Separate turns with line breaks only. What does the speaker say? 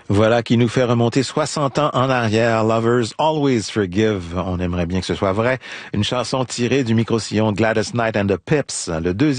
Voilà qui nous fait remonter 60 ans en arrière. Lovers Always Forgive. On aimerait bien que ce soit vrai. Une chanson tirée du micro-sillon Gladys Knight and the Pips. Le deuxième